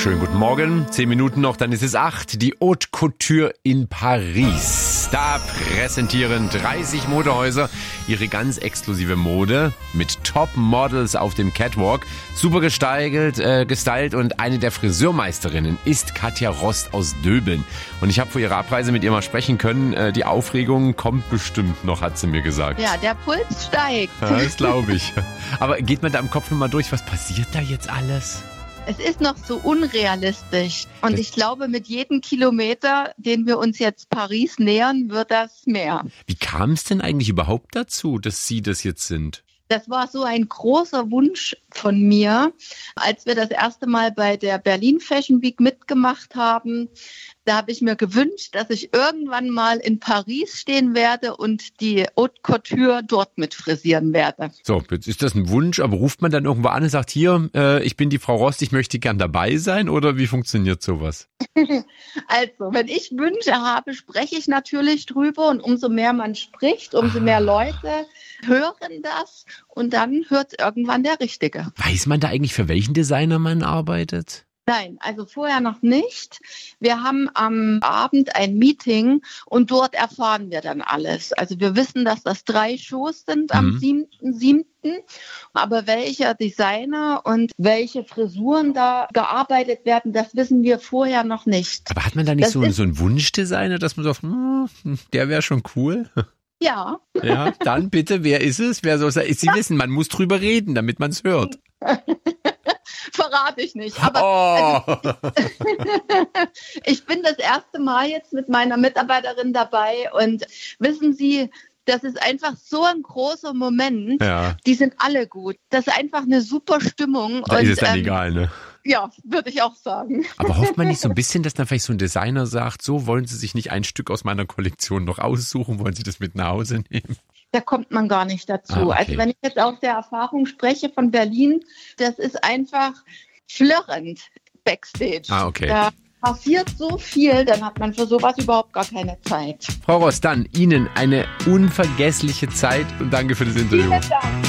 Schönen guten Morgen. 10 Minuten noch, dann ist es 8. Die Haute Couture in Paris. Da präsentieren 30 Modehäuser ihre ganz exklusive Mode mit Top-Models auf dem Catwalk. Super gestylt und eine der Friseurmeisterinnen ist Katja Rost aus Döbeln. Und ich habe vor ihrer Abreise mit ihr mal sprechen können. Die Aufregung kommt bestimmt noch, hat sie mir gesagt. Ja, der Puls steigt. Ja, das glaube ich. Aber geht man da im Kopf nochmal durch, was passiert da jetzt alles? Es ist noch so unrealistisch. Und ich glaube, mit jedem Kilometer, den wir uns jetzt Paris nähern, wird das mehr. Wie kam es denn eigentlich überhaupt dazu, dass Sie das jetzt sind? Das war so ein großer Wunsch von mir, als wir das erste Mal bei der Berlin Fashion Week mitgemacht haben. Da habe ich mir gewünscht, dass ich irgendwann mal in Paris stehen werde und die Haute Couture dort mit frisieren werde. So, jetzt ist das ein Wunsch, aber ruft man dann irgendwo an und sagt, hier, ich bin die Frau Rost, ich möchte gern dabei sein, oder wie funktioniert sowas? Also, wenn ich Wünsche habe, spreche ich natürlich drüber, und umso mehr man spricht, umso mehr Leute hören das, und dann hört irgendwann der Richtige. Weiß man da eigentlich, für welchen Designer man arbeitet? Nein, also vorher noch nicht. Wir haben am Abend ein Meeting und dort erfahren wir dann alles. Also wir wissen, dass das 3 Shows sind am 7.7. Aber welcher Designer und welche Frisuren da gearbeitet werden, das wissen wir vorher noch nicht. Aber hat man da nicht so einen Wunschdesigner, dass man sagt, der wäre schon cool? Ja. Ja, dann bitte, wer ist es? Wer soll es? Sie wissen, man muss drüber reden, damit man es hört. Verrate ich nicht. Aber ich bin das erste Mal jetzt mit meiner Mitarbeiterin dabei, und wissen Sie, das ist einfach so ein großer Moment. Ja. Die sind alle gut. Das ist einfach eine super Stimmung. Da ist es dann egal, ne? Ja, würde ich auch sagen. Aber hofft man nicht so ein bisschen, dass dann vielleicht so ein Designer sagt, so, wollen Sie sich nicht ein Stück aus meiner Kollektion noch aussuchen? Wollen Sie das mit nach Hause nehmen? Da kommt man gar nicht dazu. Okay. Also wenn ich jetzt aus der Erfahrung spreche von Berlin, das ist einfach flirrend Backstage. Okay. Da passiert so viel, dann hat man für sowas überhaupt gar keine Zeit. Frau Rost, dann Ihnen eine unvergessliche Zeit und danke für das Interview. Vielen Dank.